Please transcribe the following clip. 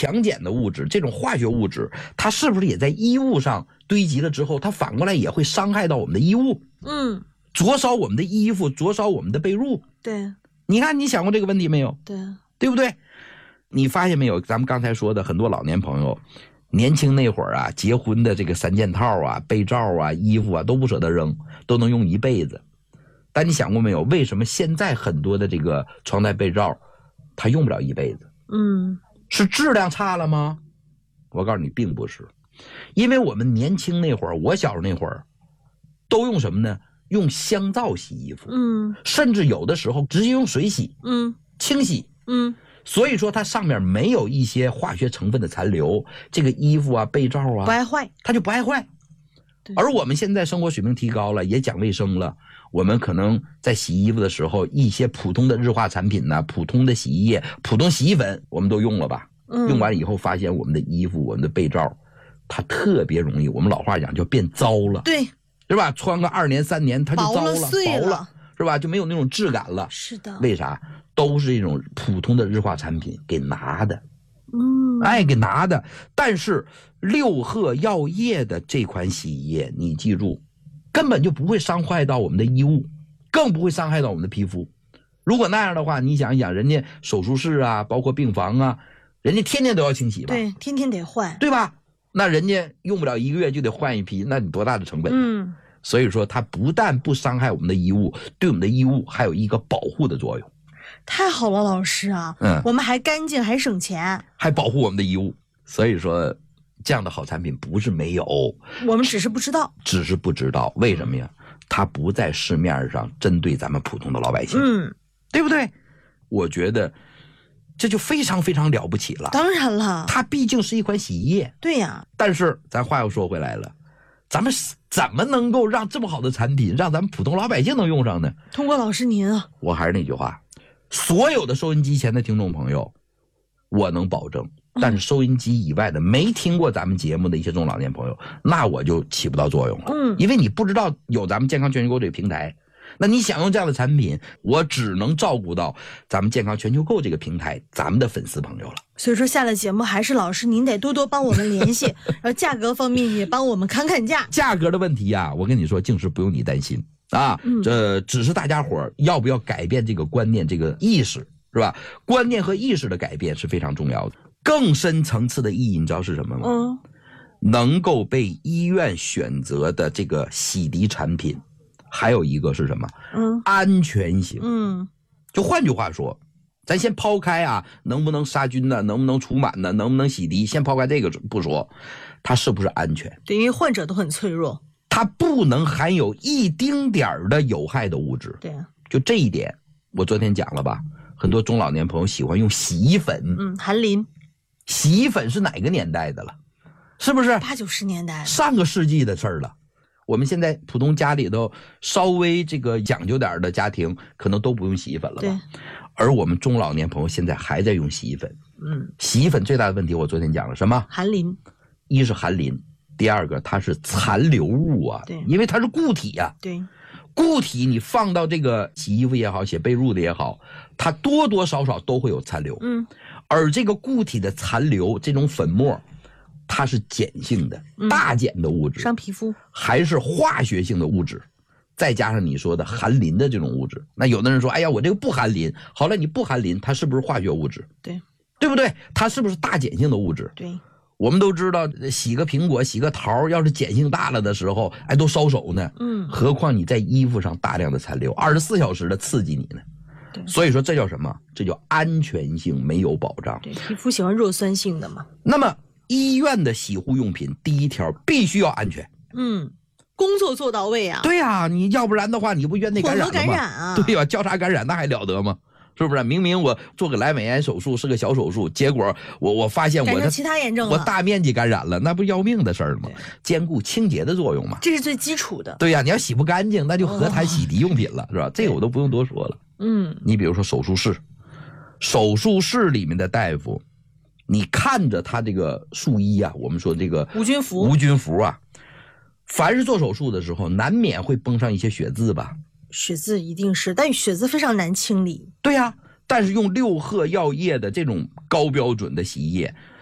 强碱的物质，这种化学物质，它是不是也在衣物上堆积了之后，它反过来也会伤害到我们的衣物？灼烧我们的衣服，灼烧我们的被褥。 对， 你看，你想过这个问题没有？ 对， 对不对？你发现没有？咱们刚才说的很多老年朋友，年轻那会儿啊，结婚的这个3件套啊、被罩啊、衣服啊都不舍得扔，都能用一辈子。但你想过没有，为什么现在很多的这个床单被罩，它用不了一辈子？是质量差了吗？我告诉你，并不是，因为我们年轻那会儿，我小时候那会儿，都用什么呢？用香皂洗衣服，甚至有的时候直接用水洗，清洗，所以说它上面没有一些化学成分的残留，这个衣服啊、被罩啊， 不爱坏， 它就不爱坏。而我们现在生活水平提高了，也讲卫生了，我们可能在洗衣服的时候，一些普通的日化产品呢、普通的洗衣液、普通洗衣粉，我们都用了吧？用完以后发现我们的衣服、我们的被罩，它特别容易，我们老话讲叫变糟了， 对， 是吧？穿个2年3年它就糟了、 碎了， 是吧？就没有那种质感了。 是的。 为啥？都是这种普通的日化产品给拿的。给拿的。但是六贺药业的这款洗衣液，你记住，根本就不会伤害到我们的衣物，更不会伤害到我们的皮肤。如果那样的话，你想一想，人家手术室啊，包括病房啊，人家天天都要清洗吧？ 对，天天得换， 对吧？那人家用不了1个月就得换一批，那你多大的成本？所以说它不但不伤害我们的衣物，对我们的衣物还有一个保护的作用。 太好了，老师啊，我们还干净，还省钱， 还保护我们的衣物。所以说，这样的好产品不是没有， 我们只是不知道。 为什么呀？它不在市面上针对咱们普通的老百姓，对不对？我觉得这就非常非常了不起了。 当然了， 它毕竟是一款洗衣液。 对呀。 但是咱话又说回来了，咱们怎么能够让这么好的产品让咱们普通老百姓能用上呢？ 通过老师您啊， 我还是那句话，所有的收音机前的听众朋友，我能保证，但是收音机以外的没听过咱们节目的一些中老年朋友，那我就起不到作用了。因为你不知道有咱们健康全球购这个平台，那你想用这样的产品，我只能照顾到咱们健康全球购这个平台咱们的粉丝朋友了。 所以说下了节目还是老师您得多多帮我们联系，然后价格方面也帮我们看看价。 价格的问题啊，我跟你说，净是不用你担心啊，这只是大家伙要不要改变这个观念、这个意识，是吧？观念和意识的改变是非常重要的。更深层次的意义，你知道是什么吗？能够被医院选择的这个洗涤产品，还有一个是什么？安全性。就换句话说，咱先抛开啊，能不能杀菌呢？能不能除螨呢？能不能洗涤？先抛开这个不说，它是不是安全？ 对，因为患者都很脆弱， 它不能含有一丁点儿的有害的物质。 对， 就这一点，我昨天讲了吧？很多中老年朋友喜欢用洗衣粉， 含磷。 洗衣粉是哪个年代的了？是不是 80、90年代上个世纪的事儿了？我们现在普通家里头稍微这个讲究点的家庭，可能都不用洗衣粉了吧？ 对。 而我们中老年朋友现在还在用洗衣粉。洗衣粉最大的问题，我昨天讲了什么？ 含磷。 一是含磷，第二个它是残留物啊， 对， 因为它是固体呀。 对。 固体你放到这个洗衣服也好，洗被褥的也好，它多多少少都会有残留。而这个固体的残留，这种粉末，它是碱性的，大碱的物质， 伤皮肤， 还是化学性的物质，再加上你说的含磷的这种物质。那有的人说，哎呀，我这个不含磷。好了，你不含磷，它是不是化学物质？ 对， 对不对？它是不是大碱性的物质？ 对。 我们都知道，洗个苹果、洗个桃，要是碱性大了的时候，哎，都烧手呢。何况你在衣服上大量的残留，24小时的刺激你呢。所以说这叫什么？这叫安全性没有保障。 对，皮肤喜欢弱酸性的嘛。 那么医院的洗护用品，第一条必须要安全。 工作做到位啊。 对啊，你要不然的话，你不院内感染了吗？ 混合感染啊。 对吧？交叉感染那还了得吗？是不是？明明我做个阑尾炎手术是个小手术，结果我发现我的其他炎症了， 我大面积感染了，那不要命的事儿吗？兼顾清洁的作用嘛， 这是最基础的。 对呀，你要洗不干净，那就何谈洗涤用品了，是吧？这个我都不用多说了。你比如说手术室里面的大夫，你看着他这个术衣啊，我们说这个无菌服啊，凡是做手术的时候，难免会崩上一些血渍吧。 血渍一定是，但血渍非常难清理。 对呀，但是用六贺药业的这种高标准的洗衣液，